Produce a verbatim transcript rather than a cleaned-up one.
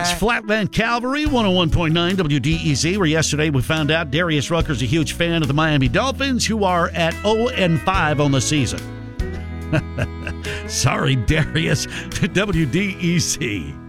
It's Flatland Calvary, one oh one point nine W D E Z, where yesterday we found out Darius Rucker's a huge fan of the Miami Dolphins, who are at oh and five on the season. Sorry, Darius. W D E Z.